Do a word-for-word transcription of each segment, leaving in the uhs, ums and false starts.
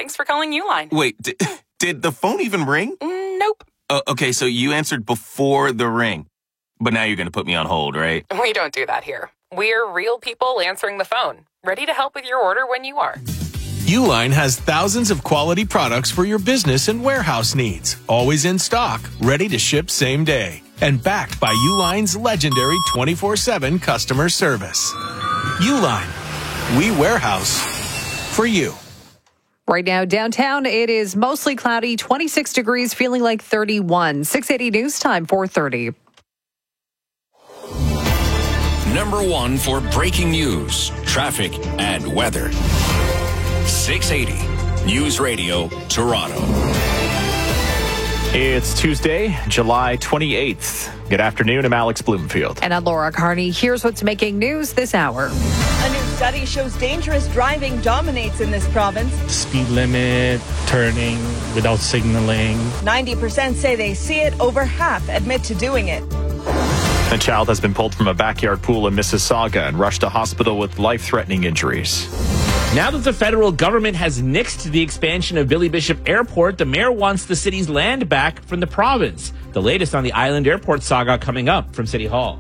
Thanks for calling Uline. Wait, did, did the phone even ring? Mm, nope. Uh, okay, so you answered before the ring. But now you're going to put me on hold, right? We don't do that here. We're real people answering the phone, ready to help with your order when you are. Uline has thousands of quality products for your business and warehouse needs. Always in stock, ready to ship same day. And backed by Uline's legendary twenty-four seven customer service. Uline, we warehouse for you. Right now, downtown, it is mostly cloudy, twenty-six degrees, feeling like thirty-one. six eighty News Time, four thirty. Number one for breaking news, traffic, and weather. six eighty News Radio, Toronto. It's Tuesday, July twenty-eighth. Good afternoon, I'm Alex Bloomfield. And I'm Laura Carney. Here's what's making news this hour. A new study shows dangerous driving dominates in this province. Speed limit, turning without signaling. ninety percent say they see it, over half admit to doing it. A child has been pulled from a backyard pool in Mississauga and rushed to hospital with life-threatening injuries. Now that the federal government has nixed the expansion of Billy Bishop Airport, the mayor wants the city's land back from the province. The latest on the Island Airport saga coming up from City Hall.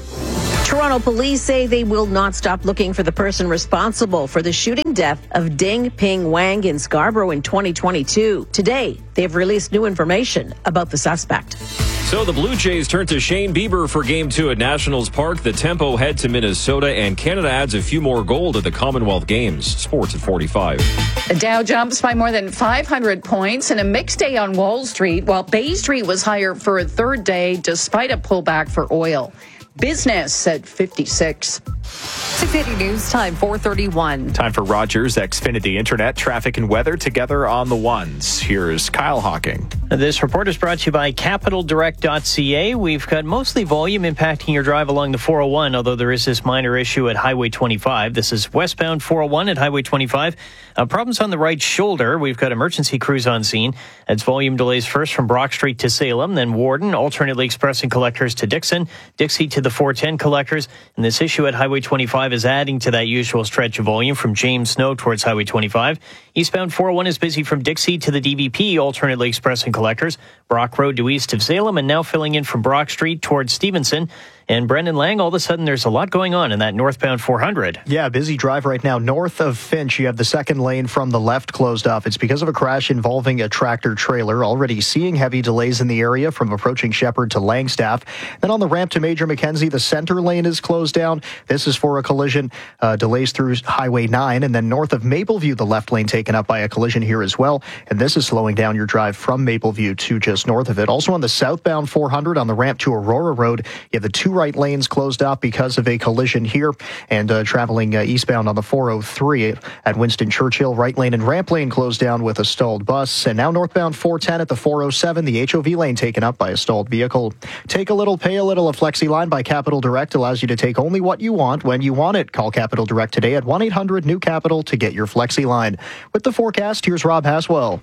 Toronto police say they will not stop looking for the person responsible for the shooting death of Ding Ping Wang in Scarborough in twenty twenty-two. Today, they've released new information about the suspect. So the Blue Jays turn to Shane Bieber for Game two at Nationals Park. The Tempo head to Minnesota, and Canada adds a few more gold at the Commonwealth Games. Sports at forty-five. The Dow jumps by more than five hundred points in a mixed day on Wall Street, while Bay Street was higher for a third day despite a pullback for oil. Business at fifty-six. six eighty News Time, four thirty-one. Time for Rogers Xfinity Internet, traffic and weather together on the ones. Here's Kyle Hawking. This report is brought to you by capital direct dot c a. We've got mostly volume impacting your drive along the four oh one, although there is this minor issue at Highway twenty-five. This is westbound four oh one at Highway twenty-five. Uh, problems on the right shoulder. We've got emergency crews on scene. It's volume delays first from Brock Street to Salem, then Warden, alternately expressing collectors to Dixon, Dixie to the four ten collectors. And this issue at Highway twenty-five is adding to that usual stretch of volume from James Snow towards Highway twenty-five. Eastbound four oh one is busy from Dixie to the D V P, alternately expressing collectors. Brock Road to east of Salem, and now filling in from Brock Street towards Stevenson. And Brendan Lang, all of a sudden there's a lot going on in that northbound four hundred. Yeah, busy drive right now. North of Finch, you have the second lane from the left closed off. It's because of a crash involving a tractor trailer. Already seeing heavy delays in the area from approaching Shepherd to Langstaff. Then on the ramp to Major Mackenzie, the center lane is closed down. This is for a collision. Uh, delays through Highway nine. And then north of Mapleview, the left lane taken up by a collision here as well. And this is slowing down your drive from Mapleview to just north of it. Also on the southbound four hundred on the ramp to Aurora Road, you have the two right lanes closed off because of a collision here, and uh, traveling uh, eastbound on the four oh three at Winston Churchill, right lane and ramp lane closed down with a stalled bus. And now northbound four ten at the four oh seven, the H O V lane taken up by a stalled vehicle. Take a little, pay a little. A Flexi line by Capital Direct allows you to take only what you want when you want it. Call Capital Direct today at one eight hundred new capital to get your Flexi line. With the forecast, here's Rob Haswell.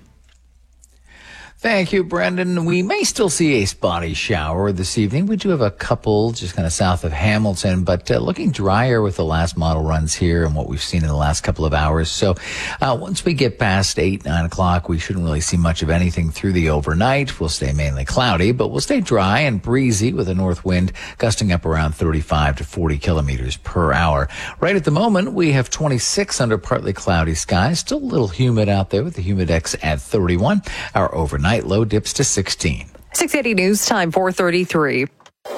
Thank you, Brendan. We may still see a spotty shower this evening. We do have a couple just kind of south of Hamilton, but uh, looking drier with the last model runs here and what we've seen in the last couple of hours. So uh, once we get past eight, nine o'clock, we shouldn't really see much of anything through the overnight. We'll stay mainly cloudy, but we'll stay dry and breezy with a north wind gusting up around thirty-five to forty kilometers per hour. Right at the moment, we have twenty-six under partly cloudy skies. Still a little humid out there with the humidex at thirty-one. Our overnight Night low dips to sixteen. six eighty News Time, four thirty-three.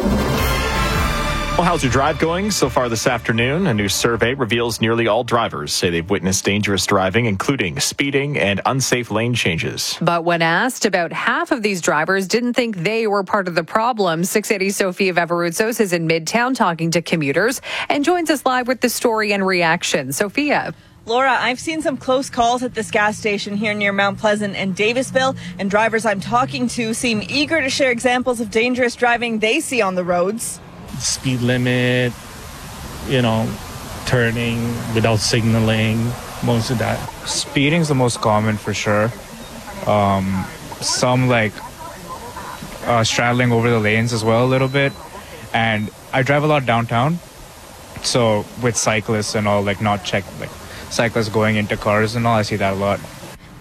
Well, how's your drive going so far this afternoon? A new survey reveals nearly all drivers say they've witnessed dangerous driving, including speeding and unsafe lane changes. But when asked, about half of these drivers didn't think they were part of the problem. six eighty Sophia Veveroutsos is in Midtown talking to commuters and joins us live with the story and reaction. Sophia. Laura, I've seen some close calls at this gas station here near Mount Pleasant and Davisville, and drivers I'm talking to seem eager to share examples of dangerous driving they see on the roads. Speed limit, you know, turning without signaling, most of that. Speeding's the most common for sure. Um, some like uh, straddling over the lanes as well a little bit. And I drive a lot downtown, so with cyclists and all, like not check like cyclists going into cars and all, I see that a lot.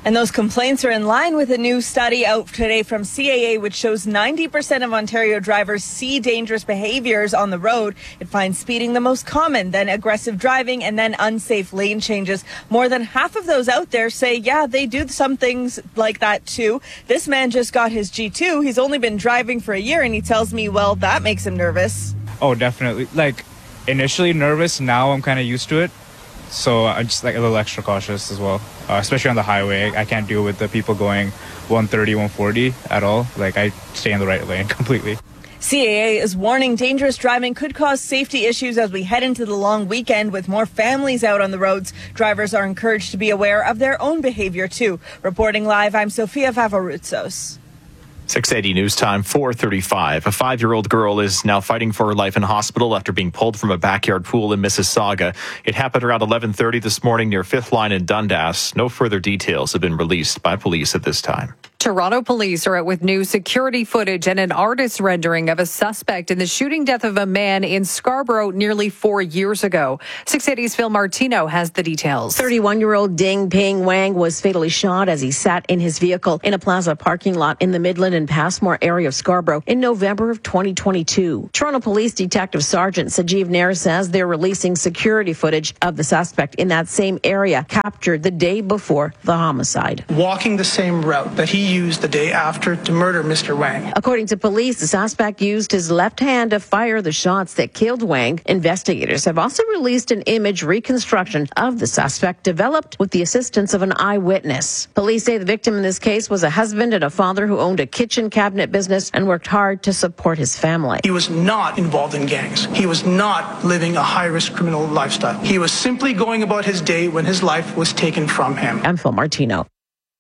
And those complaints are in line with a new study out today from C A A, which shows ninety percent of Ontario drivers see dangerous behaviors on the road. It finds speeding the most common, then aggressive driving, and then unsafe lane changes. More than half of those out there say, yeah, they do some things like that too. This man just got his G two. He's only been driving for a year, and he tells me, well, that makes him nervous. Oh, definitely. Like, initially nervous. Now I'm kind of used to it. So I'm just like a little extra cautious as well, uh, especially on the highway. I can't deal with the people going one thirty, one forty at all. Like, I stay in the right lane completely. C A A is warning dangerous driving could cause safety issues as we head into the long weekend with more families out on the roads. Drivers are encouraged to be aware of their own behavior too. Reporting live, I'm Sofia Vavarutsos. six eighty News Time, four thirty-five. A five-year-old girl is now fighting for her life in hospital after being pulled from a backyard pool in Mississauga. It happened around eleven thirty this morning near Fifth Line in Dundas. No further details have been released by police at this time. Toronto police are out with new security footage and an artist's rendering of a suspect in the shooting death of a man in Scarborough nearly four years ago. six eighty's Phil Martino has the details. thirty-one-year-old Ding Ping Wang was fatally shot as he sat in his vehicle in a plaza parking lot in the Midland and Passmore area of Scarborough in November of twenty twenty-two. Toronto Police Detective Sergeant Sajeev Nair says they're releasing security footage of the suspect in that same area captured the day before the homicide. Walking the same route that he used the day after to murder Mister Wang. According to police, the suspect used his left hand to fire the shots that killed Wang. Investigators have also released an image reconstruction of the suspect developed with the assistance of an eyewitness. Police say the victim in this case was a husband and a father who owned a kitchen cabinet business and worked hard to support his family. He was not involved in gangs. He was not living a high-risk criminal lifestyle. He was simply going about his day when his life was taken from him. I'm Phil Martino.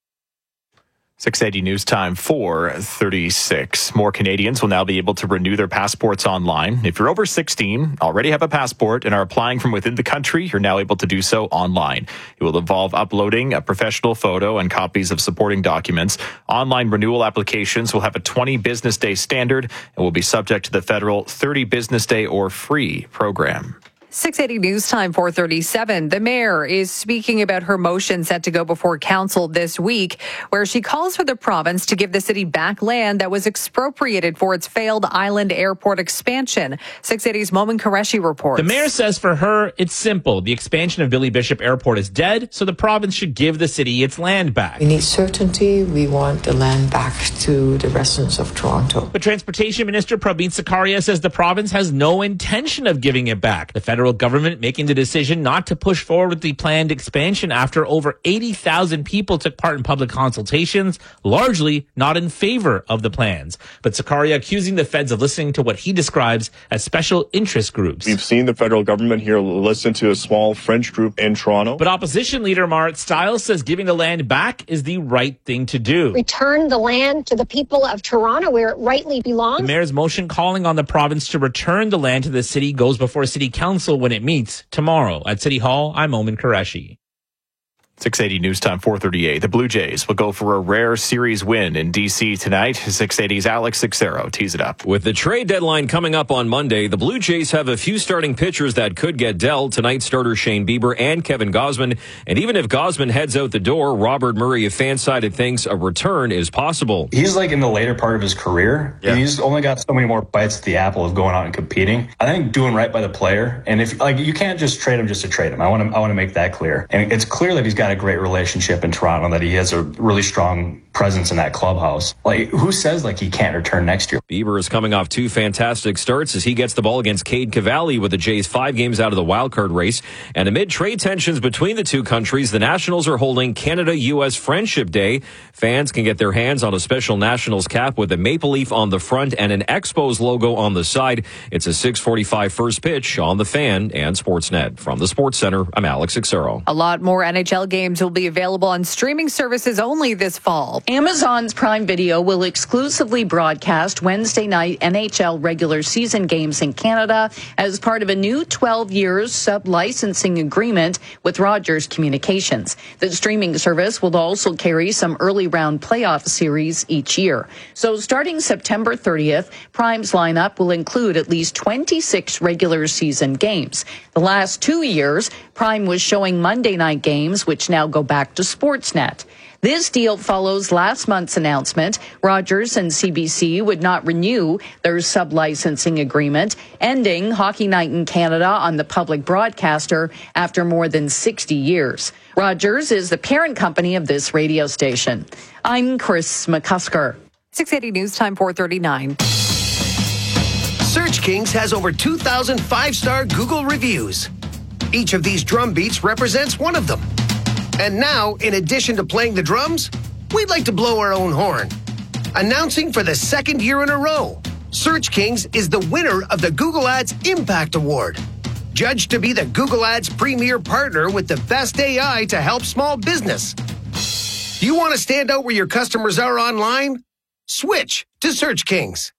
six eighty News Time, four thirty-six. More Canadians will now be able to renew their passports online. If you're over sixteen, already have a passport, and are applying from within the country, you're now able to do so online. It will involve uploading a professional photo and copies of supporting documents. Online renewal applications will have a twenty business day standard and will be subject to the federal thirty business day or free program. six eighty News Time, four thirty-seven. The mayor is speaking about her motion set to go before council this week, where she calls for the province to give the city back land that was expropriated for its failed island airport expansion. six eighty's Momin Qureshi reports. The mayor says for her, it's simple. The expansion of Billy Bishop Airport is dead, so the province should give the city its land back. We need certainty. We want the land back to the residents of Toronto. But Transportation Minister Prabeen Sakaria says the province has no intention of giving it back. The federal government making the decision not to push forward with the planned expansion after over eighty thousand people took part in public consultations, largely not in favor of the plans. But Sakaria accusing the feds of listening to what he describes as special interest groups. We've seen the federal government here listen to a small French group in Toronto. But opposition leader Marit Stiles says giving the land back is the right thing to do. Return the land to the people of Toronto where it rightly belongs. The mayor's motion calling on the province to return the land to the city goes before City Council when it meets tomorrow. At City Hall, I'm Momin Qureshi. six eighty News Time, four thirty-eight. The Blue Jays will go for a rare series win in D C tonight. six eighty's Alex Sixero tees it up. With the trade deadline coming up on Monday, the Blue Jays have a few starting pitchers that could get dealt. Tonight, starter Shane Bieber and Kevin Gausman. And even if Gausman heads out the door, Robert Murray of Fansided thinks a return is possible. He's like in the later part of his career. Yeah. He's only got so many more bites at the apple of going out and competing. I think doing right by the player. And if like you can't just trade him just to trade him. I want to I want to make that clear. And it's clear that he's got a great relationship in Toronto, that he has a really strong presence in that clubhouse. Like, who says like he can't return next year? Bieber is coming off two fantastic starts as he gets the ball against Cade Cavalli with the Jays five games out of the wildcard race. And amid trade tensions between the two countries, the Nationals are holding Canada-U S Friendship Day. Fans can get their hands on a special Nationals cap with a maple leaf on the front and an Expos logo on the side. It's a six forty-five first pitch on The Fan and Sportsnet. From the Sports Center, I'm Alex Sixero. A lot more N H L games will be available on streaming services only this fall. Amazon's Prime Video will exclusively broadcast Wednesday night N H L regular season games in Canada as part of a new twelve years sub-licensing agreement with Rogers Communications. The streaming service will also carry some early round playoff series each year. So starting September thirtieth, Prime's lineup will include at least twenty-six regular season games. The last two years, Prime was showing Monday night games, which now go back to Sportsnet. This deal follows last month's announcement Rogers and C B C would not renew their sub-licensing agreement, ending Hockey Night in Canada on the public broadcaster after more than sixty years. Rogers is the parent company of this radio station. I'm Chris McCusker. six eighty News Time four thirty-nine. Search Kings has over two thousand five-star Google reviews. Each of these drum beats represents one of them. And now, in addition to playing the drums, we'd like to blow our own horn. Announcing for the second year in a row, Search Kings is the winner of the Google Ads Impact Award. Judged to be the Google Ads premier partner with the best A I to help small business. Do you want to stand out where your customers are online? Switch to Search Kings.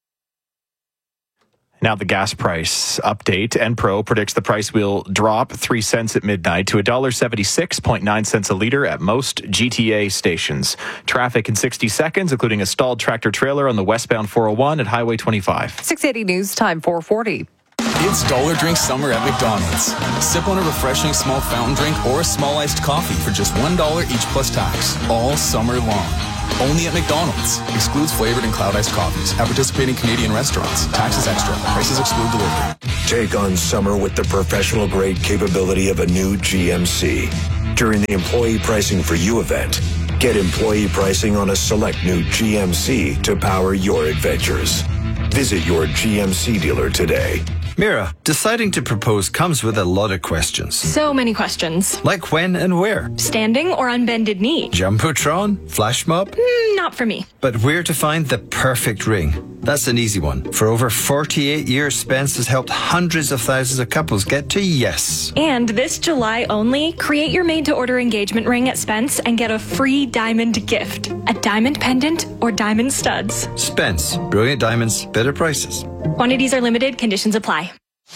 Now the gas price update. Enpro predicts the price will drop three cents at midnight to one dollar seventy-six point nine cents a litre at most G T A stations. Traffic in sixty seconds, including a stalled tractor trailer on the westbound four oh one at Highway twenty-five. six eighty News Time four forty. It's Dollar Drink Summer at McDonald's. Sip on a refreshing small fountain drink or a small iced coffee for just one dollar each plus tax, all summer long. Only at McDonald's. Excludes flavored and cloud iced coffees. At participating Canadian restaurants. Taxes extra. Prices exclude delivery. Take on summer with the professional grade capability of a new G M C. During the Employee Pricing for You event, get employee pricing on a select new G M C to power your adventures. Visit your G M C dealer today. Mira, deciding to propose comes with a lot of questions. So many questions. Like when and where? Standing or on bended knee? Jumbotron? Flash mob? Mm, not for me. But where to find the perfect ring? That's an easy one. For over forty-eight years, Spence has helped hundreds of thousands of couples get to yes. And this July only, create your made-to-order engagement ring at Spence and get a free diamond gift. A diamond pendant or diamond studs. Spence. Brilliant diamonds, better prices. Quantities are limited. Conditions apply.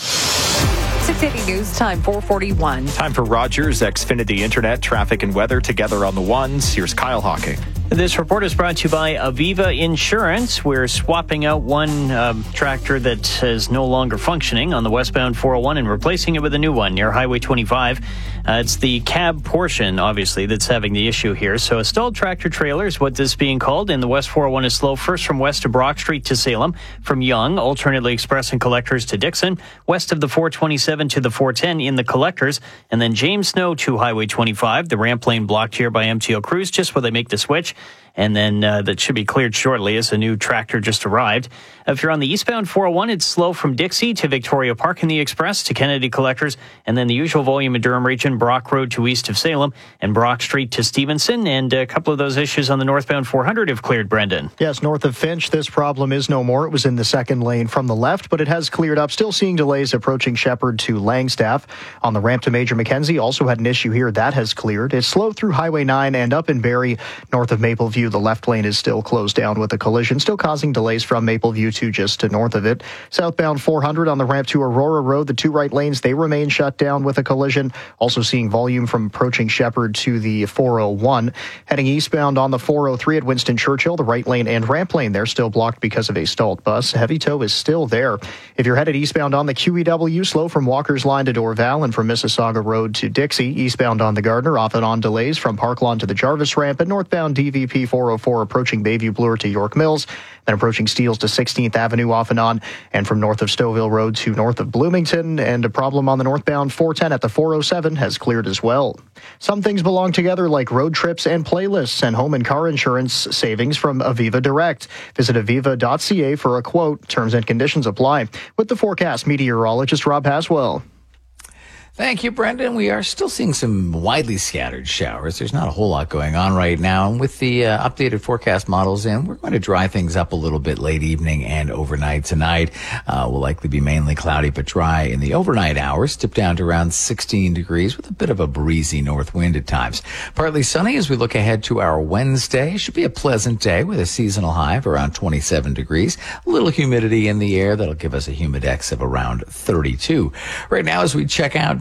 six eighty News Time four forty-one. Time for Rogers Xfinity Internet, traffic and weather together on the ones. Here's Kyle Hocking. This report is brought to you by Aviva Insurance. We're swapping out one um, tractor that is no longer functioning on the westbound four oh one and replacing it with a new one near Highway twenty-five. Uh, it's the cab portion, obviously, that's having the issue here. So a stalled tractor trailer is what this is being called, and the West four oh one is slow first from west to Brock Street to Salem, from Yonge, alternately express and collectors to Dixon, west of the four twenty-seven to the four ten in the collectors, and then James Snow to Highway twenty-five. The ramp lane blocked here by M T O Cruise just where they make the switch. And then uh, that should be cleared shortly as a new tractor just arrived. If you're on the eastbound four oh one, it's slow from Dixie to Victoria Park in the Express to Kennedy Collectors, and then the usual volume in Durham region, Brock Road to east of Salem, and Brock Street to Stevenson. And a couple of those issues on the northbound four hundred have cleared, Brendan. Yes, north of Finch, this problem is no more. It was in the second lane from the left, but it has cleared up. Still seeing delays approaching Shepherd to Langstaff. On the ramp to Major Mackenzie, also had an issue here. That has cleared. It's slow through Highway nine and up in Barrie, north of Mapleview. The left lane is still closed down with a collision, still causing delays from Mapleview to just to north of it. Southbound four hundred on the ramp to Aurora Road, the two right lanes, they remain shut down with a collision. Also seeing volume from approaching Shepherd to the four oh one. Heading eastbound on the four oh three at Winston Churchill, the right lane and ramp lane, they're still blocked because of a stalled bus. Heavy tow is still there. If you're headed eastbound on the Q E W, slow from Walker's Line to Dorval and from Mississauga Road to Dixie. Eastbound on the Gardner, off and on delays from Park Lawn to the Jarvis ramp, and northbound D V P four oh four approaching Bayview Bloor to York Mills, then approaching Steeles to sixteenth Avenue off and on, and from north of Stouffville Road to north of Bloomington. And a problem on the northbound four ten at the four oh seven has cleared as well. Some things belong together, like road trips and playlists and home and car insurance savings from Aviva Direct. Visit aviva dot c a for a quote. Terms and conditions apply. With the forecast, meteorologist Rob Haswell. Thank you, Brendan. We are still seeing some widely scattered showers. There's not a whole lot going on right now. And with the uh, updated forecast models in, we're going to dry things up a little bit late evening and overnight tonight. Uh, will likely be mainly cloudy but dry in the overnight hours. Dip down to around sixteen degrees with a bit of a breezy north wind at times. Partly sunny as we look ahead to our Wednesday. Should be a pleasant day with a seasonal high of around twenty-seven degrees. A little humidity in the air. That'll give us a humidex of around thirty-two. Right now, as we check out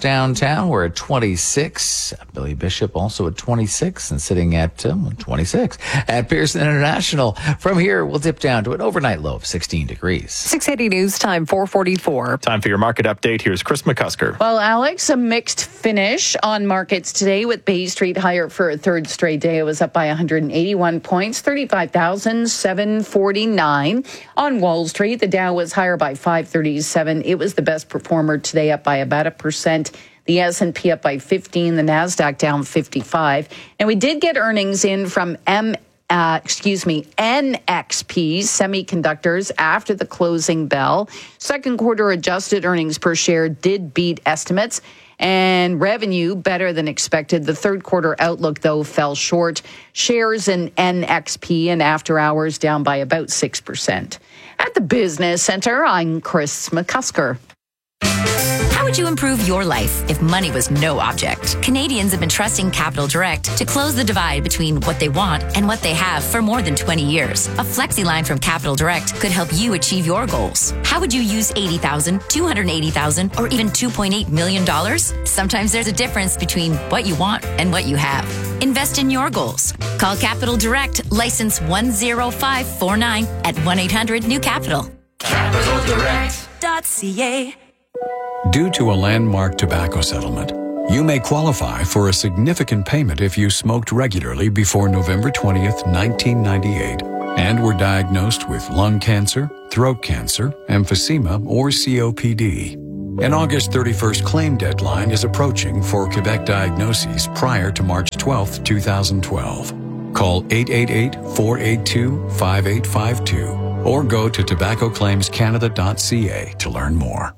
downtown. We're at twenty-six. Billy Bishop also at twenty-six and sitting at um, twenty-six at Pearson International. From here, we'll dip down to an overnight low of sixteen degrees. six eighty News Time, four forty-four. Time for your market update. Here's Chris McCusker. Well, Alex, a mixed finish on markets today with Bay Street higher for a third straight day. It was up by one hundred eighty-one points, thirty-five thousand seven hundred forty-nine. On Wall Street, the Dow was higher by five thirty-seven. It was the best performer today, up by about a percent. The S and P up by fifteen, the NASDAQ down fifty-five. And we did get earnings in from M. Uh, excuse me, N X P Semiconductors after the closing bell. Second quarter adjusted earnings per share did beat estimates and revenue better than expected. The third quarter outlook, though, fell short. Shares in N X P and after hours down by about six percent. At the Business Center, I'm Chris McCusker. How would you improve your life if money was no object? Canadians have been trusting Capital Direct to close the divide between what they want and what they have for more than twenty years. A flexi line from Capital Direct could help you achieve your goals. How would you use eighty thousand dollars, two hundred eighty thousand dollars, or even two point eight million dollars? Sometimes there's a difference between what you want and what you have. Invest in your goals. Call Capital Direct, license one zero five four nine at one eight hundred new capital. capital direct dot c a. Due to a landmark tobacco settlement, you may qualify for a significant payment if you smoked regularly before November twentieth, nineteen ninety-eight, and were diagnosed with lung cancer, throat cancer, emphysema, or C O P D. An August thirty-first claim deadline is approaching for Quebec diagnoses prior to March twelfth, twenty twelve. Call eight eight eight, four eight two, five eight five two or go to tobacco claims canada dot c a to learn more.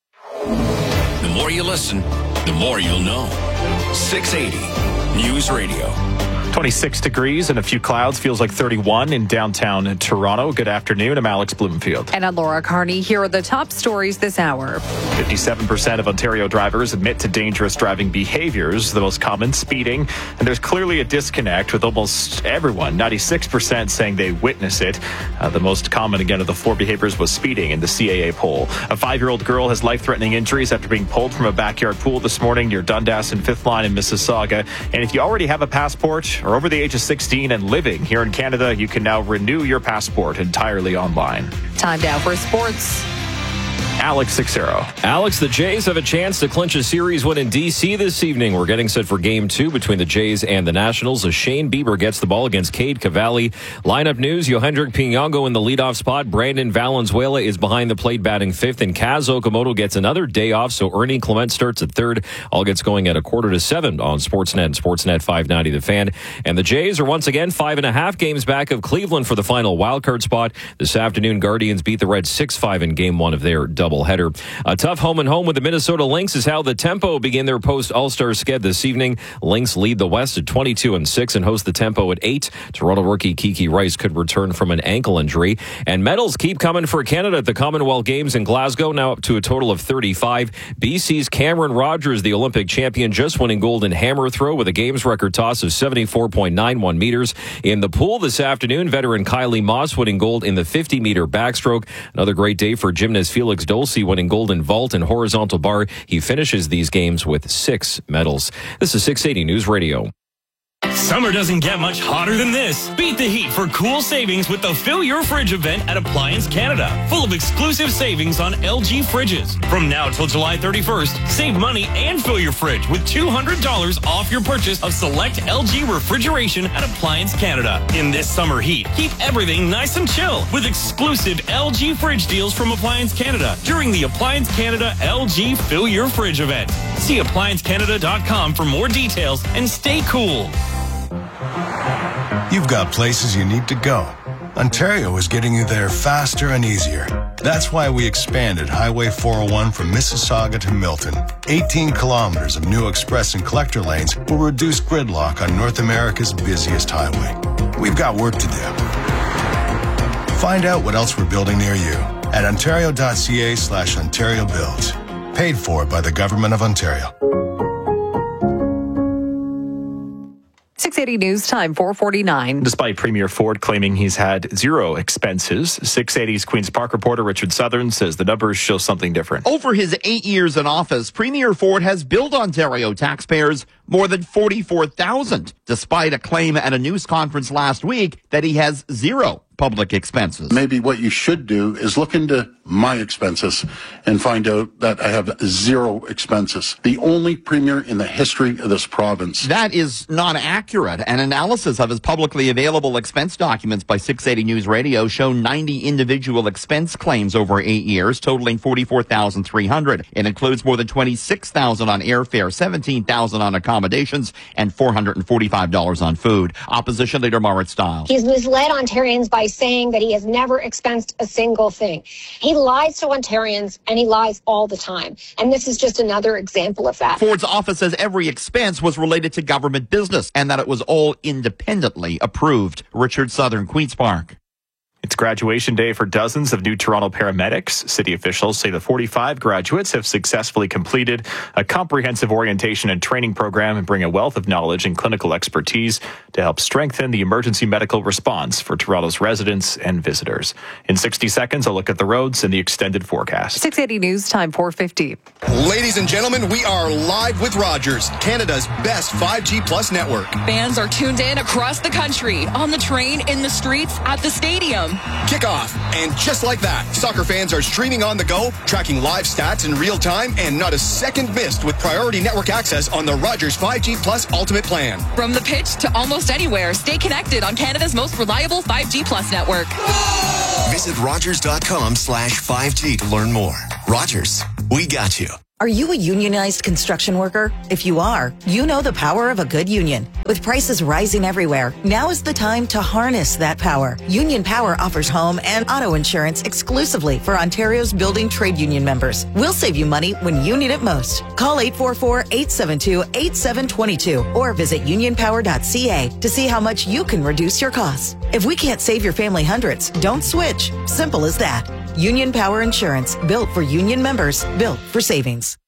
The more you listen, the more you'll know. six eighty News Radio. twenty-six degrees and a few clouds. Feels like thirty-one in downtown Toronto. Good afternoon. I'm Alex Bloomfield. And I'm Laura Carney. Here are the top stories this hour. fifty-seven percent of Ontario drivers admit to dangerous driving behaviors, the most common speeding. And there's clearly a disconnect with almost everyone, ninety-six percent saying they witness it. Uh, the most common, again, of the four behaviors was speeding in the C A A poll. A five-year-old girl has life-threatening injuries after being pulled from a backyard pool this morning near Dundas and Fifth Line in Mississauga. And if you already have a passport or over the age of sixteen and living here in Canada, you can now renew your passport entirely online. Time now for sports. Alex Sixero. Alex, the Jays have a chance to clinch a series win in D C this evening. We're getting set for game two between the Jays and the Nationals as Shane Bieber gets the ball against Cade Cavalli. Lineup news, Yohendrick Pinongo in the leadoff spot. Brandon Valenzuela is behind the plate batting fifth, and Kaz Okamoto gets another day off, so Ernie Clement starts at third. All gets going at a quarter to seven on Sportsnet and Sportsnet five ninety The Fan. And the Jays are once again five and a half games back of Cleveland for the final wildcard spot. This afternoon, Guardians beat the Reds six five in game one of their doubleheader. A tough home and home with the Minnesota Lynx is how the Tempo begin their post-All-Star sked this evening. Lynx lead the West at twenty-two and six and host the Tempo at eight. Toronto rookie Kiki Rice could return from an ankle injury. And medals keep coming for Canada at the Commonwealth Games in Glasgow, now up to a total of thirty-five. B C's Cameron Rogers, the Olympic champion, just winning gold in hammer throw with a games record toss of seventy-four point nine one meters. In the pool this afternoon, veteran Kylie Moss winning gold in the fifty meter backstroke. Another great day for gymnast Felix Dolce winning gold in vault and horizontal bar. He finishes these games with six medals. This is six eighty News Radio. Summer doesn't get much hotter than this. Beat the heat for cool savings with the Fill Your Fridge event at Appliance Canada. Full of exclusive savings on L G fridges. From now till July thirty-first, save money and fill your fridge with two hundred dollars off your purchase of select L G refrigeration at Appliance Canada. In this summer heat, keep everything nice and chill with exclusive L G fridge deals from Appliance Canada during the Appliance Canada L G Fill Your Fridge event. See appliance canada dot com for more details and stay cool. You've got places you need to go. Ontario is getting you there faster and easier. That's why we expanded Highway four oh one from Mississauga to Milton. eighteen kilometers of new express and collector lanes will reduce gridlock on North America's busiest highway. We've got work to do. Find out what else we're building near you at ontario dot c a slash Ontario Builds. Paid for by the Government of Ontario. six eighty News Time, four forty-nine. Despite Premier Ford claiming he's had zero expenses, six eighty's Queen's Park reporter Richard Southern says the numbers show something different. Over his eight years in office, Premier Ford has billed Ontario taxpayers more than forty-four thousand, despite a claim at a news conference last week that he has zero public expenses. Maybe what you should do is look into my expenses and find out that I have zero expenses. The only premier in the history of this province. That is not accurate. An analysis of his publicly available expense documents by six eighty News Radio show ninety individual expense claims over eight years, totaling forty-four thousand three hundred. It includes more than twenty-six thousand on airfare, seventeen thousand on accommodations, and four hundred forty-five dollars on food. Opposition Leader Marit Stiles. He's misled Ontarians by saying that he has never expensed a single thing. He lies to Ontarians, and he lies all the time. And this is just another example of that. Ford's office says every expense was related to government business and that it was all independently approved. Richard Southern, Queen's Park. It's graduation day for dozens of new Toronto paramedics. City officials say the forty-five graduates have successfully completed a comprehensive orientation and training program and bring a wealth of knowledge and clinical expertise to help strengthen the emergency medical response for Toronto's residents and visitors. In sixty seconds, a look at the roads and the extended forecast. six eighty News Time, four fifty. Ladies and gentlemen, we are live with Rogers, Canada's best five G plus network. Fans are tuned in across the country, on the train, in the streets, at the stadium. Kickoff. And just like that, soccer fans are streaming on the go, tracking live stats in real time, and not a second missed with priority network access on the Rogers five G Plus Ultimate Plan. From the pitch to almost anywhere, stay connected on Canada's most reliable five G Plus network. Visit Rogers.com slash 5G to learn more. Rogers, we got you. Are you a unionized construction worker? If you are, you know the power of a good union. With prices rising everywhere, now is the time to harness that power. Union Power offers home and auto insurance exclusively for Ontario's building trade union members. We'll save you money when you need it most. Call eight four four, eight seven two, eight seven two two or visit union power dot c a to see how much you can reduce your costs. If we can't save your family hundreds, don't switch. Simple as that. Union Power Insurance, built for union members, built for savings.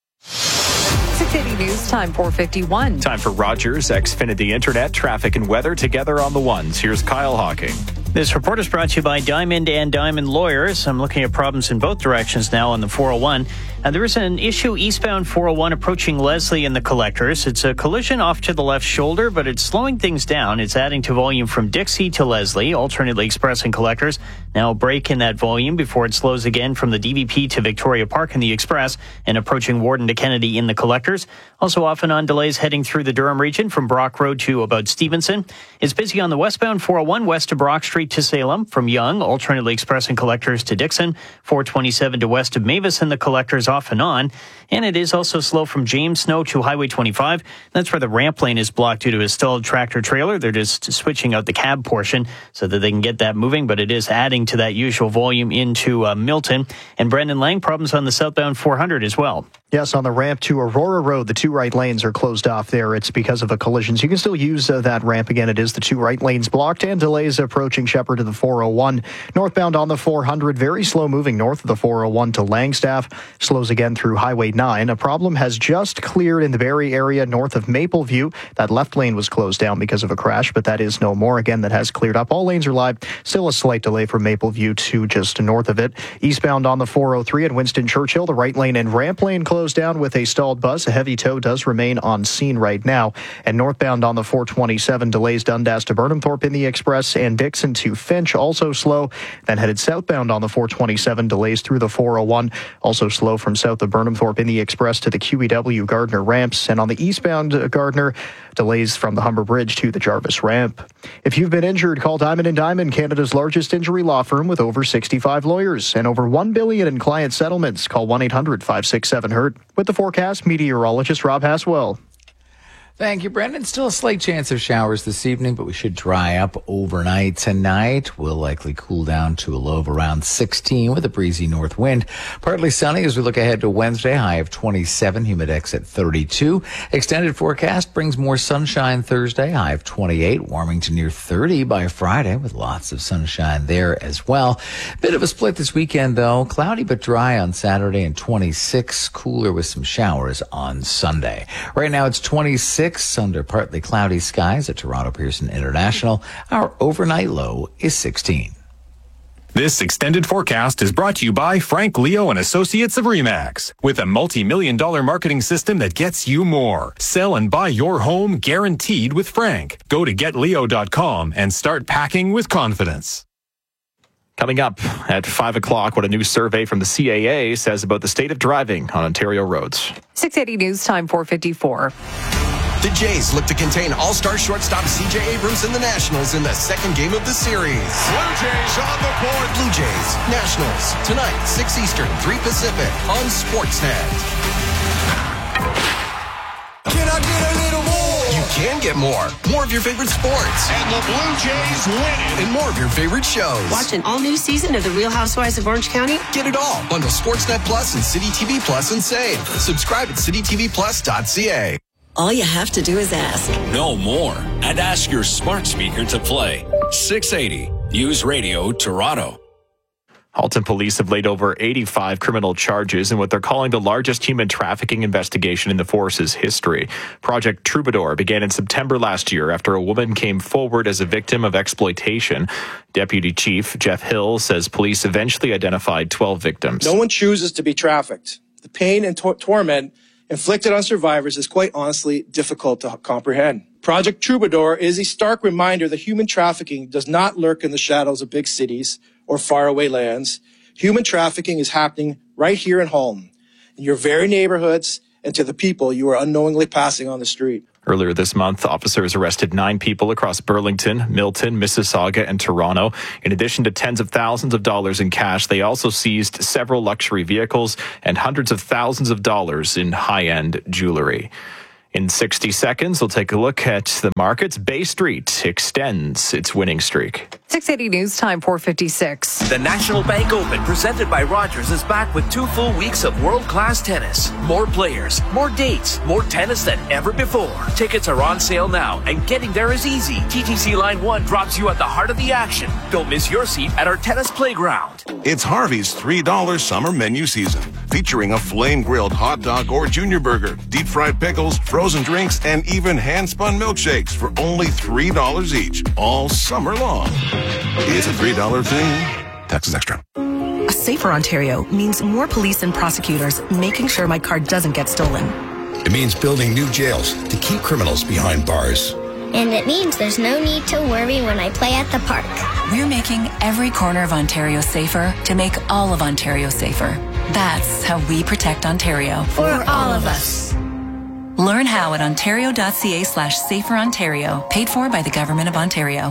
six eighty News Time, four fifty-one. Time for Rogers, Xfinity Internet, traffic and weather together on the ones. Here's Kyle Hawking. This report is brought to you by Diamond and Diamond Lawyers. I'm looking at problems in both directions now on the four oh one. And there is an issue eastbound four oh one approaching Leslie and the Collectors. It's a collision off to the left shoulder, but it's slowing things down. It's adding to volume from Dixie to Leslie, alternately Express and Collectors. Now a break in that volume before it slows again from the D V P to Victoria Park in the Express and approaching Warden to Kennedy in the Collectors. Also often on delays heading through the Durham region from Brock Road to about Stevenson. It's busy on the westbound four oh one west of Brock Street to Salem, from Yonge, alternately Express and Collectors to Dixon, four twenty-seven to west of Mavis and the Collectors off and on. And it is also slow from James Snow to Highway twenty-five. That's where the ramp lane is blocked due to a stalled tractor trailer. They're just switching out the cab portion so that they can get that moving, but it is adding to that usual volume into uh, Milton. And Brendan Lang, problems on the southbound four hundred as well. Yes, on the ramp to Aurora Road, the two right lanes are closed off there. It's because of a collision. So you can still use uh, that ramp again. It is the two right lanes blocked and delays approaching Shepherd to the four oh one. Northbound on the four hundred, very slow moving north of the four oh one to Langstaff. Slows again through Highway nine. A problem has just cleared in the Barrie area north of Mapleview. That left lane was closed down because of a crash, but that is no more. Again, that has cleared up. All lanes are live. Still a slight delay from Mapleview to just north of it. Eastbound on the four oh three at Winston Churchill, the right lane and ramp lane closed down with a stalled bus. A heavy tow does remain on scene right now. And northbound on the four twenty-seven, delays Dundas to Burnhamthorpe in the Express and Dixon to Finch, also slow. Then headed southbound on the four twenty-seven, delays through the four oh one, also slow from south of Burnhamthorpe in the Express to the Q E W Gardner ramps. And on the eastbound uh, Gardner, delays from the Humber Bridge to the Jarvis ramp. If you've been injured, call Diamond and Diamond, Canada's largest injury law firm with over sixty-five lawyers and over one billion dollars in client settlements. Call one eight hundred, five six seven, hurt. With the forecast, meteorologist Rob Haswell. Thank you, Brendan. Still a slight chance of showers this evening, but we should dry up overnight tonight. We'll likely cool down to a low of around sixteen with a breezy north wind. Partly sunny as we look ahead to Wednesday, high of twenty-seven, humidex at thirty-two. Extended forecast brings more sunshine Thursday, high of twenty-eight, warming to near thirty by Friday with lots of sunshine there as well. Bit of a split this weekend, though. Cloudy but dry on Saturday and twenty-six. Cooler with some showers on Sunday. Right now it's twenty-six. twenty-six under partly cloudy skies at Toronto Pearson International. Our overnight low is sixteen. This extended forecast is brought to you by Frank Leo and Associates of Remax. With a multi-million dollar marketing system that gets you more. Sell and buy your home guaranteed with Frank. Go to get leo dot com and start packing with confidence. Coming up at five o'clock, what a new survey from the C A A says about the state of driving on Ontario roads. six eighty News Time, four fifty-four. The Jays look to contain all-star shortstop C J Abrams and the Nationals in the second game of the series. Blue Jays on the board. Blue Jays, Nationals, tonight, six Eastern, three Pacific, on Sportsnet. Can I get a little more? You can get more. More of your favorite sports. And the Blue Jays win it. And more of your favorite shows. Watch an all-new season of The Real Housewives of Orange County. Get it all. Bundle Sportsnet Plus and City T V Plus and save. Subscribe at city t v plus dot c a. All you have to do is ask. Know more and ask your smart speaker to play. six eighty News Radio Toronto. Halton police have laid over eighty-five criminal charges in what they're calling the largest human trafficking investigation in the force's history. Project Troubadour began in September last year after a woman came forward as a victim of exploitation. Deputy Chief Jeff Hill says police eventually identified twelve victims. No one chooses to be trafficked. The pain and tor- torment inflicted on survivors is quite honestly difficult to comprehend. Project Troubadour is a stark reminder that human trafficking does not lurk in the shadows of big cities or faraway lands. Human trafficking is happening right here in Halton, in your very neighborhoods, and to the people you are unknowingly passing on the street. Earlier this month, officers arrested nine people across Burlington, Milton, Mississauga, and Toronto. In addition to tens of thousands of dollars in cash, they also seized several luxury vehicles and hundreds of thousands of dollars in high-end jewelry. In sixty seconds, we'll take a look at the markets. Bay Street extends its winning streak. six eighty News Time, four fifty-six. The National Bank Open, presented by Rogers, is back with two full weeks of world-class tennis. More players, more dates, more tennis than ever before. Tickets are on sale now, and getting there is easy. T T C Line one drops you at the heart of the action. Don't miss your seat at our tennis playground. It's Harvey's three dollar summer menu season, featuring a flame-grilled hot dog or junior burger, deep-fried pickles, frozen drinks, and even hand-spun milkshakes for only three dollars each, all summer long. It's a three dollar thing. Taxes extra. A safer Ontario means more police and prosecutors making sure my car doesn't get stolen. It means building new jails to keep criminals behind bars. And it means there's no need to worry when I play at the park. We're making every corner of Ontario safer to make all of Ontario safer. That's how we protect Ontario. For all of us. Learn how at ontario.ca slash safer Ontario. Paid for by the Government of Ontario.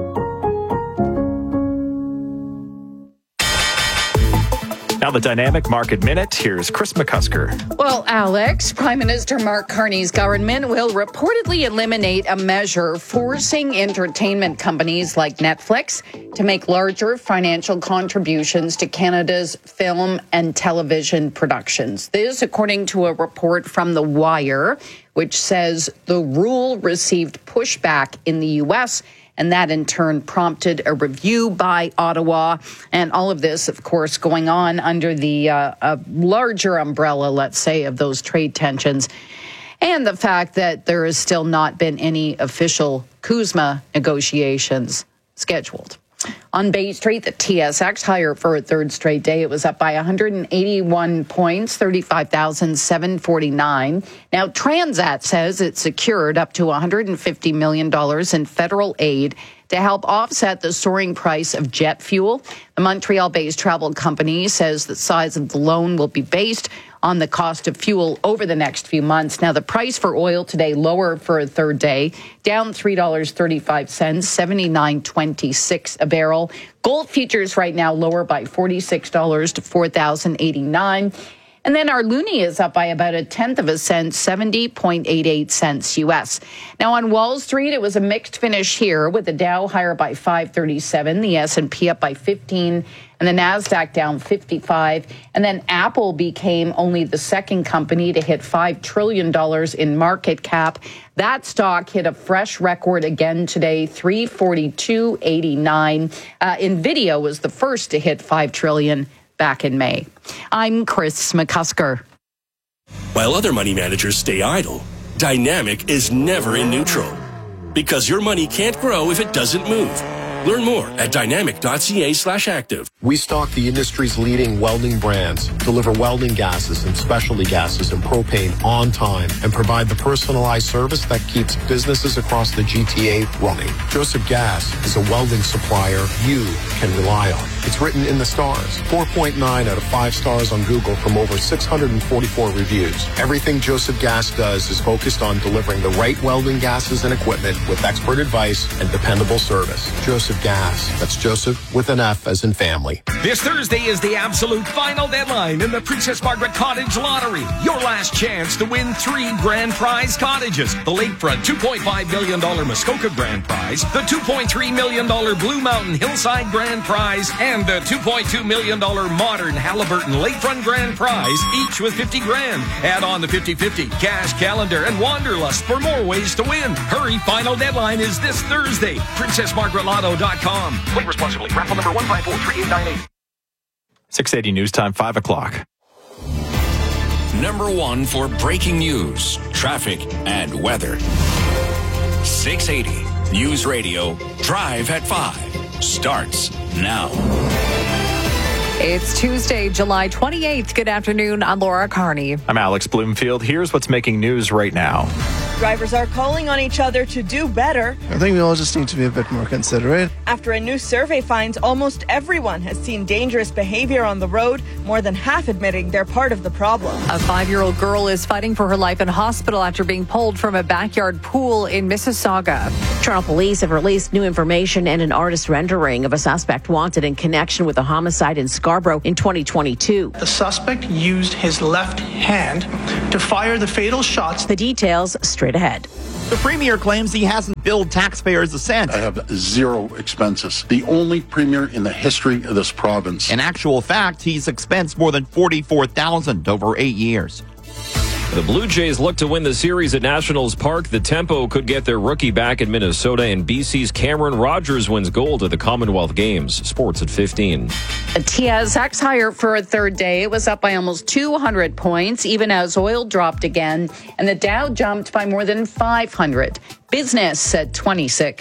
Now the Dynamic Market Minute. Here's Chris McCusker. Well, Alex, Prime Minister Mark Carney's government will reportedly eliminate a measure forcing entertainment companies like Netflix to make larger financial contributions to Canada's film and television productions. This, according to a report from The Wire, which says the rule received pushback in the U S, and that in turn prompted a review by Ottawa. And all of this, of course, going on under the uh, a larger umbrella, let's say, of those trade tensions. And the fact that there has still not been any official CUSMA negotiations scheduled. On Bay Street, the T S X higher for a third straight day. It was up by one hundred eighty-one points, thirty-five thousand seven hundred forty-nine. Now, Transat says it secured up to one hundred fifty million dollars in federal aid to help offset the soaring price of jet fuel. The Montreal-based travel company says the size of the loan will be based on the cost of fuel over the next few months. Now, the price for oil today lower for a third day, down three dollars and thirty-five cents, seventy-nine twenty-six a barrel. Gold futures right now lower by forty-six dollars to four thousand eighty-nine. And then our loonie is up by about a tenth of a cent, seventy point eight eight cents U S. Now on Wall Street, it was a mixed finish here with the Dow higher by five thirty-seven, the S and P up by fifteen, and the NASDAQ down fifty-five. And then Apple became only the second company to hit five trillion dollars in market cap. That stock hit a fresh record again today, three forty-two eighty-nine. Uh, NVIDIA was the first to hit five trillion dollars back in May. I'm Chris McCusker. While other money managers stay idle, Dynamic is never in neutral. Because your money can't grow if it doesn't move. Learn more at dynamic.ca slash active. We stock the industry's leading welding brands, deliver welding gases and specialty gases and propane on time, and provide the personalized service that keeps businesses across the G T A running. Joseph Gas is a welding supplier you can rely on. It's written in the stars. four point nine out of five stars on Google from over six hundred forty-four reviews. Everything Joseph Gas does is focused on delivering the right welding gases and equipment with expert advice and dependable service. Joseph Gas. That's Joseph with an F as in family. This Thursday is the absolute final deadline in the Princess Margaret Cottage Lottery. Your last chance to win three grand prize cottages. The lakefront two point five million dollars Muskoka grand prize, the two point three million dollars Blue Mountain Hillside grand prize, and the two point two million dollars modern Halliburton lakefront grand prize, each with fifty grand. Add on the fifty-fifty, cash calendar, and Wanderlust for more ways to win. Hurry, final deadline is this Thursday. princess margaret lotto dot com. Play responsibly. Raffle number one five four three eight nine eight. six eighty News Time, five o'clock. Number one for breaking news, traffic, and weather. six eighty News Radio Drive at five starts now. It's Tuesday, July twenty-eighth. Good afternoon. I'm Laura Carney. I'm Alex Bloomfield. Here's what's making news right now. Drivers are calling on each other to do better. I think we all just need to be a bit more considerate. After a new survey finds almost everyone has seen dangerous behavior on the road, more than half admitting they're part of the problem. A five-year-old girl is fighting for her life in hospital after being pulled from a backyard pool in Mississauga. Toronto police have released new information and an artist rendering of a suspect wanted in connection with a homicide in Scarborough in twenty twenty-two. The suspect used his left hand to fire the fatal shots. The details straight ahead. The Premier claims he hasn't billed taxpayers a cent. I have zero expenses. The only Premier in the history of this province. In actual fact, he's expensed more than forty-four thousand dollars over eight years. The Blue Jays look to win the series at Nationals Park. The Tempo could get their rookie back in Minnesota, and B C's Cameron Rogers wins gold at the Commonwealth Games. Sports at fifteen. T S X higher for a third day. It was up by almost two hundred points, even as oil dropped again, and the Dow jumped by more than five hundred. Business at twenty-six.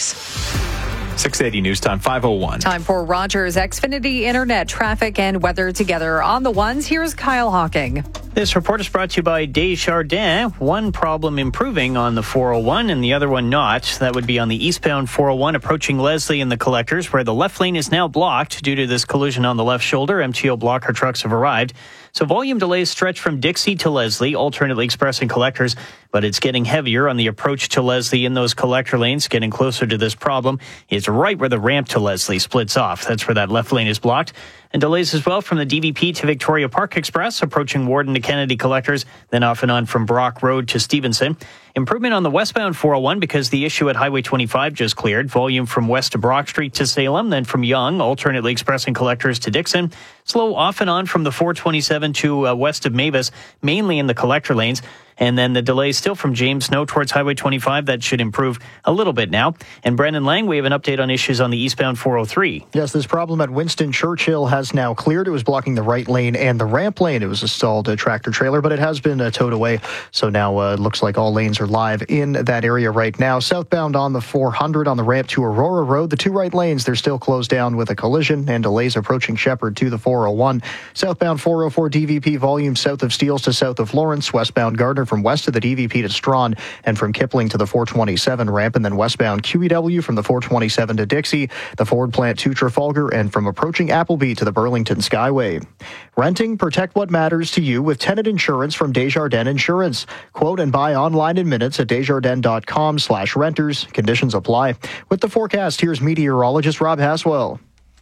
six eighty News Time, five oh one. Time for Rogers Xfinity Internet traffic and weather together on the ones. Here's Kyle Hawking. This report is brought to you by Desjardins. One problem improving on the four oh one and the other one not. That would be on the eastbound four oh one approaching Leslie and the Collectors, where the left lane is now blocked due to this collision on the left shoulder. M T O blocker trucks have arrived. So volume delays stretch from Dixie to Leslie, alternately expressing Collectors, but it's getting heavier on the approach to Leslie in those collector lanes. Getting closer to this problem is right where the ramp to Leslie splits off. That's where that left lane is blocked. And delays as well from the D V P to Victoria Park Express, approaching Warden to Kennedy Collectors, then off and on from Brock Road to Stevenson. Improvement on the westbound four oh one because the issue at Highway twenty-five just cleared. Volume from west to Brock Street to Salem, then from Yonge, alternately expressing Collectors to Dixon. Slow off and on from the four twenty-seven to uh, west of Mavis, mainly in the collector lanes. And then the delay still from James Snow towards Highway twenty-five. That should improve a little bit now. And Brendan Lang, we have an update on issues on the eastbound four oh three. Yes, this problem at Winston Churchill has now cleared. It was blocking the right lane and the ramp lane. It was a stalled uh, tractor trailer, but it has been uh, towed away. So now uh, it looks like all lanes are live in that area right now. Southbound on the four hundred on the ramp to Aurora Road. The two right lanes, they're still closed down with a collision and delays approaching Shepherd to the four oh one. Southbound four oh four D V P volume south of Steeles to south of Lawrence. Westbound Gardner from west to the D V P to Strawn, and from Kipling to the four twenty-seven ramp, and then westbound Q E W from the four twenty-seven to Dixie, the Ford plant to Trafalgar, and from approaching Appleby to the Burlington Skyway. Renting, protect what matters to you with tenant insurance from Desjardins Insurance. Quote and buy online in minutes at desjardins.com slash renters. Conditions apply. With the forecast, here's meteorologist Rob Haswell.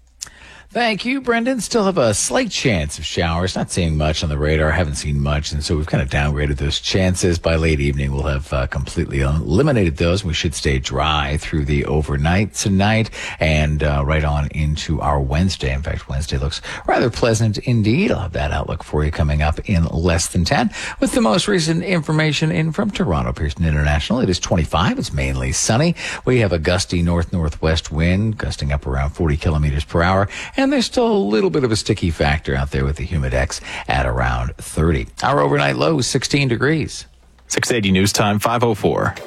Thank you, Brendan. Still have a slight chance of showers. Not seeing much on the radar. Haven't seen much, and so we've kind of downgraded those chances. By late evening, we'll have uh, completely eliminated those. We should stay dry through the overnight tonight and uh, right on into our Wednesday. In fact, Wednesday looks rather pleasant indeed. I'll have that outlook for you coming up in less than ten. With the most recent information in from Toronto Pearson International, it is twenty-five. It's mainly sunny. We have a gusty north-northwest wind, gusting up around forty kilometers per hour. And there's still a little bit of a sticky factor out there with the humidex at around thirty. Our overnight low is sixteen degrees. six eighty News Time, five oh four.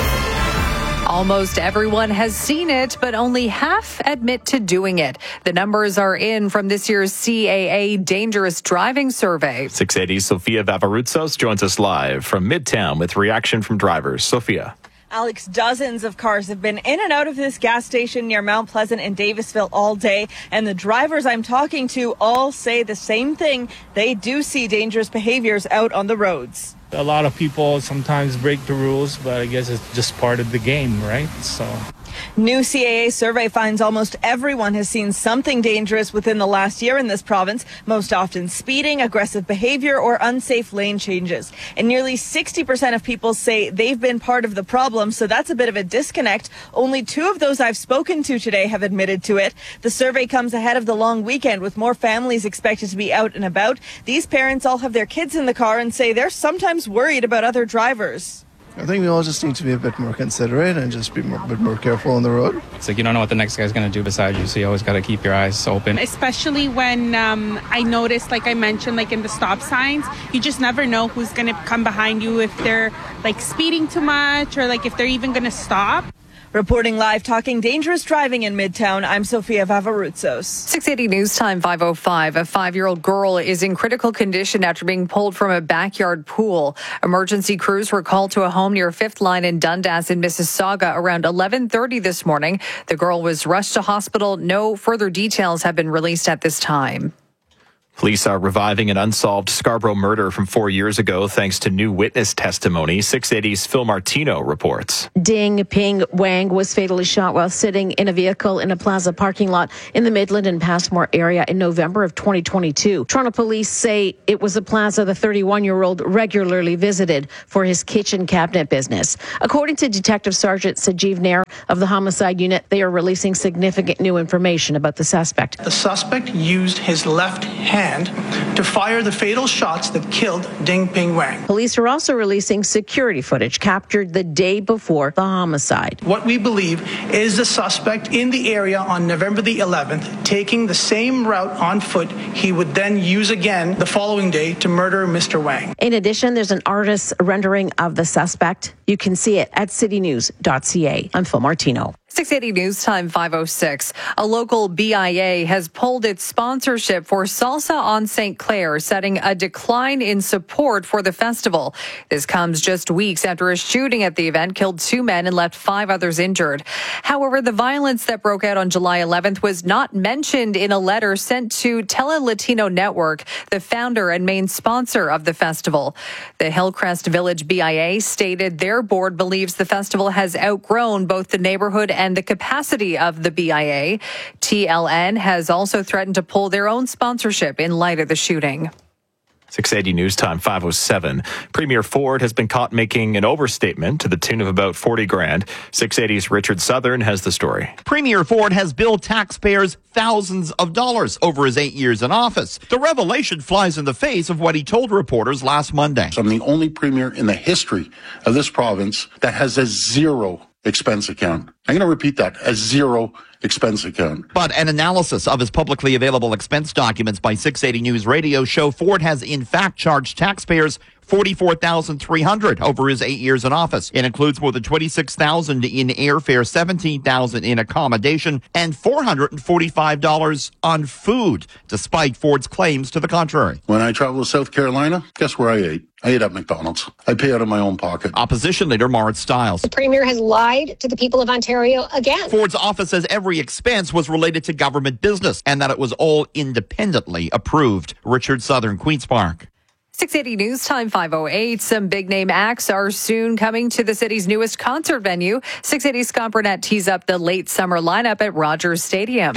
Almost everyone has seen it, but only half admit to doing it. The numbers are in from this year's C A A Dangerous Driving Survey. six eighty Sofia Vavarutsos joins us live from Midtown with reaction from drivers. Sofia. Alex, dozens of cars have been in and out of this gas station near Mount Pleasant and Davisville all day, and the drivers I'm talking to all say the same thing. They do see dangerous behaviors out on the roads. A lot of people sometimes break the rules, but I guess it's just part of the game, right? So. New C A A survey finds almost everyone has seen something dangerous within the last year in this province, most often speeding, aggressive behavior, or unsafe lane changes. And nearly sixty percent of people say they've been part of the problem, so that's a bit of a disconnect. Only two of those I've spoken to today have admitted to it. The survey comes ahead of the long weekend with more families expected to be out and about. These parents all have their kids in the car and say they're sometimes worried about other drivers. I think we all just need to be a bit more considerate and just be more, a bit more careful on the road. It's like you don't know what the next guy's going to do beside you, so you always got to keep your eyes open. Especially when um, I noticed, like I mentioned, like in the stop signs, you just never know who's going to come behind you, if they're like speeding too much or like if they're even going to stop. Reporting live, talking dangerous driving in Midtown, I'm Sofia Vavarutsos. six eighty News Time, five oh five. A five-year-old girl is in critical condition after being pulled from a backyard pool. Emergency crews were called to a home near Fifth Line in Dundas in Mississauga around eleven thirty this morning. The girl was rushed to hospital. No further details have been released at this time. Police are reviving an unsolved Scarborough murder from four years ago thanks to new witness testimony. six eighty's Phil Martino reports. Ding Ping Wang was fatally shot while sitting in a vehicle in a plaza parking lot in the Midland and Passmore area in November of twenty twenty-two. Toronto police say it was a plaza the thirty-one-year-old regularly visited for his kitchen cabinet business. According to Detective Sergeant Sajeev Nair of the Homicide Unit, they are releasing significant new information about the suspect. The suspect used his left hand to fire the fatal shots that killed Ding Ping Wang. Police are also releasing security footage captured the day before the homicide. What we believe is the suspect in the area on November the eleventh, taking the same route on foot he would then use again the following day to murder Mister Wang. In addition, there's an artist's rendering of the suspect. You can see it at city news dot c a. I'm Phil Martino. six eighty News Time, five oh six. A local B I A has pulled its sponsorship for Salsa on Saint Clair, setting a decline in support for the festival. This comes just weeks after a shooting at the event killed two men and left five others injured. However, the violence that broke out on July eleventh was not mentioned in a letter sent to Tele Latino Network, the founder and main sponsor of the festival. The Hillcrest Village B I A stated their board believes the festival has outgrown both the neighborhood and the capacity of the B I A. T L N has also threatened to pull their own sponsorship in light of the shooting. six eighty News Time, five oh seven. Premier Ford has been caught making an overstatement to the tune of about forty grand. six eighty's Richard Southern has the story. Premier Ford has billed taxpayers thousands of dollars over his eight years in office. The revelation flies in the face of what he told reporters last Monday. So I'm the only premier in the history of this province that has a zero expense account. I'm going to repeat that, a zero expense account. But an analysis of his publicly available expense documents by six eighty News Radio show Ford has in fact charged taxpayers forty-four thousand three hundred dollars over his eight years in office. It includes more than twenty-six thousand dollars in airfare, seventeen thousand dollars in accommodation, and four hundred forty-five dollars on food, despite Ford's claims to the contrary. When I traveled to South Carolina, guess where I ate? I ate at McDonald's. I pay out of my own pocket. Opposition leader Marit Stiles. The Premier has lied to the people of Ontario again. Ford's office says every expense was related to government business and that it was all independently approved. Richard Southern, Queen's Park. six eighty News Time, five oh eight. Some big-name acts are soon coming to the city's newest concert venue. six eighty Scott Burnett tees up the late summer lineup at Rogers Stadium.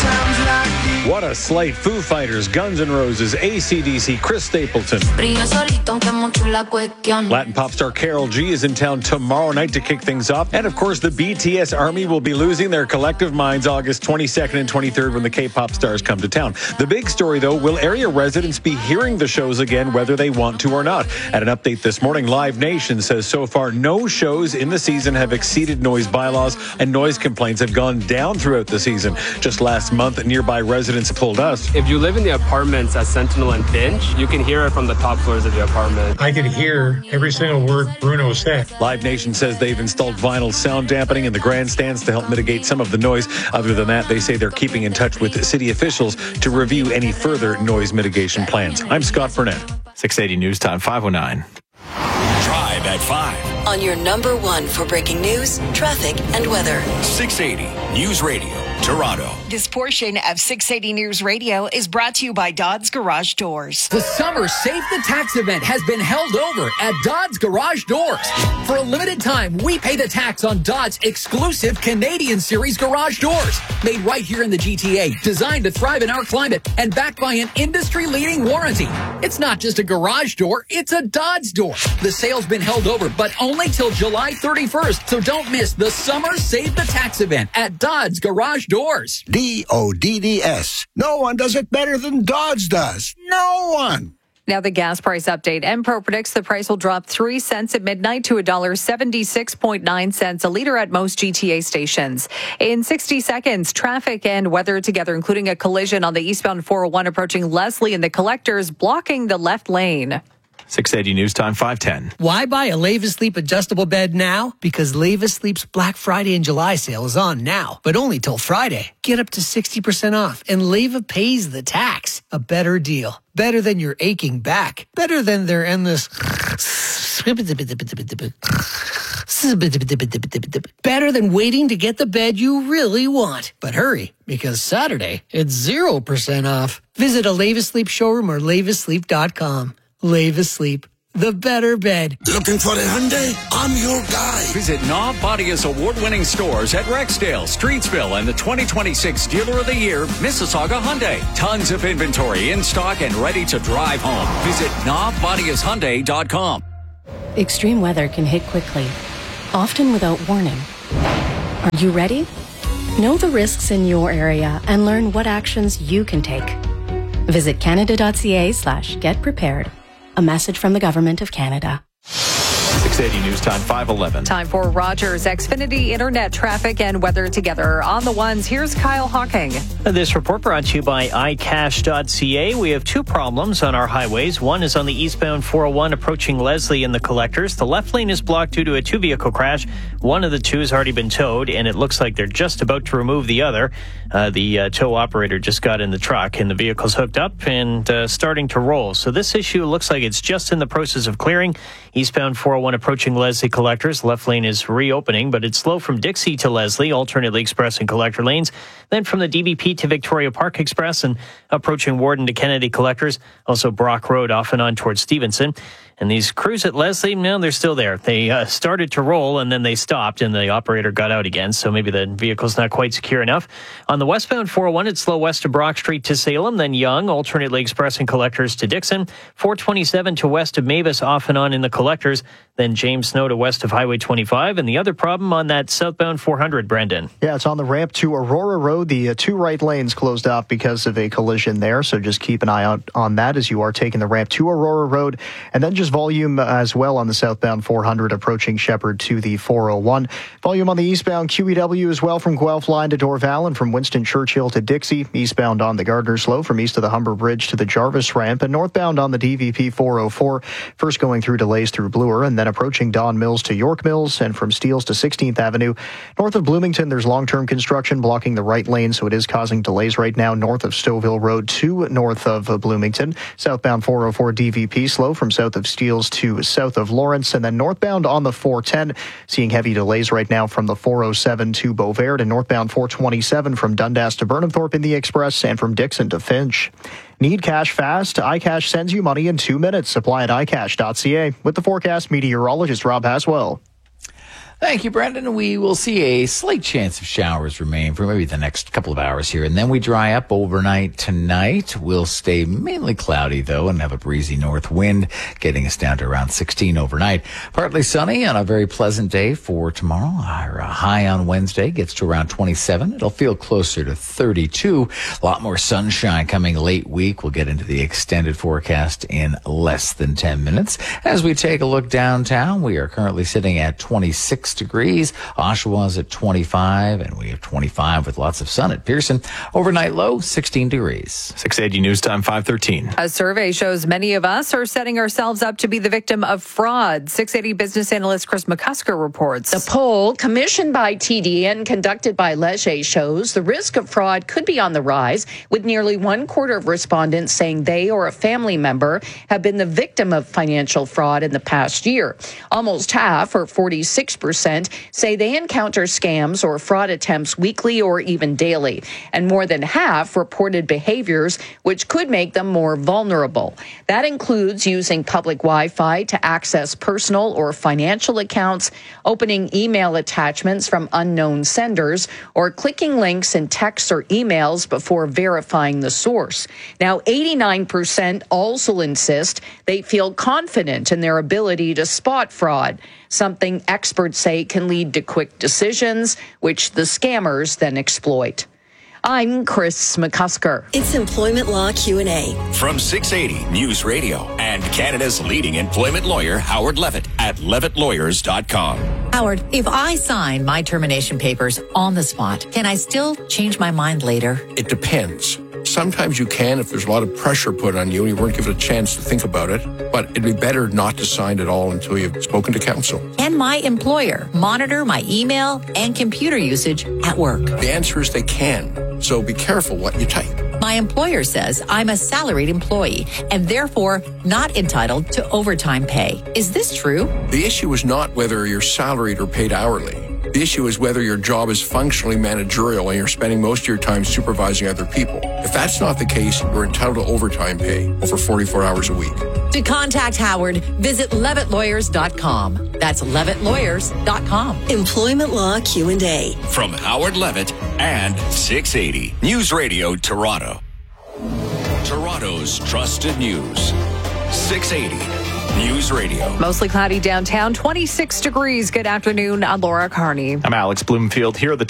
What a slate. Foo Fighters, Guns N' Roses, A C D C, Chris Stapleton. Latin pop star Karol G is in town tomorrow night to kick things off. And, of course, the B T S Army will be losing their collective minds August twenty-second and twenty-third when the K-pop stars come to town. The big story, though, will area residents be hearing the shows again, whether they want to or not? At an update this morning, Live Nation says so far no shows in the season have exceeded noise bylaws, and noise complaints have gone down throughout the season. Just last month, nearby residents residents have told us. If you live in the apartments at Sentinel and Finch, you can hear it from the top floors of the apartment. I could hear every single word Bruno said. Live Nation says they've installed vinyl sound dampening in the grandstands to help mitigate some of the noise. Other than that, they say they're keeping in touch with city officials to review any further noise mitigation plans. I'm Scott Burnett. six eighty News Time, five oh nine. Drive at five. On your number one for breaking news, traffic, and weather. six eighty News Radio, Toronto. This portion of six eighty News Radio is brought to you by Dodd's Garage Doors. The summer Save the Tax event has been held over at Dodd's Garage Doors. For a limited time, we pay the tax on Dodd's exclusive Canadian Series garage doors. Made right here in the G T A, designed to thrive in our climate, and backed by an industry-leading warranty. It's not just a garage door, it's a Dodd's door. The sale's been held over, but only till July thirty-first, so don't miss the summer Save the Tax event at Dodd's Garage Doors. D O D D S. No one does it better than Dodds does. No one. Now the gas price update. Enpro predicts the price will drop three cents at midnight to one dollar seventy-six point nine cents a liter at most G T A stations. In sixty seconds, traffic and weather together, including a collision on the eastbound four oh one approaching Leslie and the collectors, blocking the left lane. six eighty News Time, five ten. Why buy a Leva Sleep adjustable bed now? Because Leva Sleep's Black Friday and July sale is on now, but only till Friday. Get up to sixty percent off, and Leva pays the tax. A better deal. Better than your aching back. Better than their endless... Better than waiting to get the bed you really want. But hurry, because Saturday, it's zero percent off. Visit a Leva Sleep showroom or leva sleep dot com. Leva Sleep, the better bed. Looking for a Hyundai? I'm your guy. Visit Knob Bodia's award-winning stores at Rexdale, Streetsville, and the twenty twenty-six Dealer of the Year, Mississauga Hyundai. Tons of inventory in stock and ready to drive home. Visit knob bodias hyundai dot com. Extreme weather can hit quickly, often without warning. Are you ready? Know the risks in your area and learn what actions you can take. Visit canada.ca slash get prepared. A message from the Government of Canada. six eighty News Time, five eleven. Time for Rogers Xfinity Internet traffic and weather together. On the ones, here's Kyle Hawking. This report brought to you by i cash dot c a. We have two problems on our highways. One is on the eastbound four oh one approaching Leslie and the collectors. The left lane is blocked due to a two-vehicle crash. One of the two has already been towed, and it looks like they're just about to remove the other. Uh, the uh, tow operator just got in the truck, and the vehicle's hooked up and uh, starting to roll. So this issue looks like it's just in the process of clearing. Eastbound four oh one approaching Leslie collectors. Left lane is reopening, but it's slow from Dixie to Leslie, alternately express and collector lanes. Then from the D B P to Victoria Park Express and approaching Warden to Kennedy collectors. Also Brock Road off and on towards Stevenson. And these crews at Leslie, no, they're still there. They uh, started to roll and then they stopped and the operator got out again. So maybe the vehicle's not quite secure enough. On the westbound four oh one, it's slow west of Brock Street to Salem, then Yonge, alternately express and collectors to Dixon. four twenty-seven to west of Mavis off and on in the collectors. Then James Snow to west of Highway twenty-five. And the other problem on that southbound four hundred, Brendan. Yeah, it's on the ramp to Aurora Road. The uh, two right lanes closed off because of a collision there. So just keep an eye out on that as you are taking the ramp to Aurora Road. And then just volume as well on the southbound four hundred approaching Shepherd to the four oh one. Volume on the eastbound Q E W as well from Guelph Line to Dorval and from Winston Churchill to Dixie. Eastbound on the Gardner Slope from east of the Humber Bridge to the Jarvis ramp. And northbound on the D V P four oh four. First going through delays through Bloor and then approaching Don Mills to York Mills and from Steeles to sixteenth Avenue. North of Bloomington, there's long-term construction blocking the right lane, so it is causing delays right now north of Stouffville Road to north of Bloomington. Southbound four oh four D V P slow from south of Steeles to south of Lawrence, and then northbound on the four ten, seeing heavy delays right now from the four oh seven to Beauvert, and northbound four twenty-seven from Dundas to Burnhamthorpe in the Express, and from Dixon to Finch. Need cash fast? iCash sends you money in two minutes. Apply at i cash dot c a. With the forecast, meteorologist Rob Haswell. Thank you, Brendan. We will see a slight chance of showers remain for maybe the next couple of hours here, and then we dry up overnight tonight. We'll stay mainly cloudy, though, and have a breezy north wind, getting us down to around sixteen overnight. Partly sunny on a very pleasant day for tomorrow. Our uh, high on Wednesday gets to around twenty-seven. It'll feel closer to thirty-two. A lot more sunshine coming late week. We'll get into the extended forecast in less than ten minutes. As we take a look downtown, we are currently sitting at twenty-six twenty-six degrees. Oshawa's at twenty-five, and we have twenty-five with lots of sun at Pearson. Overnight low, sixteen degrees. six eighty News Time, five thirteen. A survey shows many of us are setting ourselves up to be the victim of fraud. six eighty business analyst Chris McCusker reports. The poll, commissioned by T D and conducted by Leger, shows the risk of fraud could be on the rise, with nearly one quarter of respondents saying they or a family member have been the victim of financial fraud in the past year. Almost half, or forty-six percent, say they encounter scams or fraud attempts weekly or even daily. And more than half reported behaviors which could make them more vulnerable. That includes using public Wi-Fi to access personal or financial accounts, opening email attachments from unknown senders, or clicking links in texts or emails before verifying the source. Now, eighty-nine percent also insist they feel confident in their ability to spot fraud, something experts say can lead to quick decisions, which the scammers then exploit. I'm Chris McCusker. It's Employment Law Q and A. From six eighty News Radio and Canada's leading employment lawyer, Howard Levitt, at levitt lawyers dot com. Howard, if I sign my termination papers on the spot, can I still change my mind later? It depends. Sometimes you can if there's a lot of pressure put on you and you weren't given a chance to think about it, but it'd be better not to sign at all until you've spoken to counsel. Can my employer monitor my email and computer usage at work? The answer is they can, so be careful what you type. My employer says I'm a salaried employee and therefore not entitled to overtime pay. Is this true? The issue is not whether you're salaried or paid hourly. The issue is whether your job is functionally managerial and you're spending most of your time supervising other people. If that's not the case, you're entitled to overtime pay over forty-four hours a week. To contact Howard, visit levitt lawyers dot com. That's levitt lawyers dot com. Employment Law Q and A. From Howard Levitt and six eighty News Radio Toronto. Toronto's trusted news. six eighty News Radio. Mostly cloudy downtown, twenty-six degrees. Good afternoon. I'm Laura Carney. I'm Alex Bloomfield. Here are the